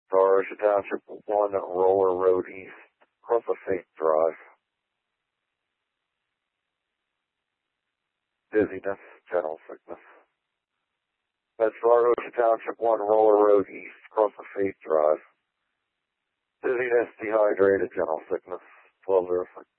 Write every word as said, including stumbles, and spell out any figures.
Star Ocean Township one, Roller Road East, across the Faith Drive. Dizziness, general sickness. That's Star Ocean Township one, Roller Road East, across the Faith Drive. Dizziness, dehydrated, general sickness, twelve oh six.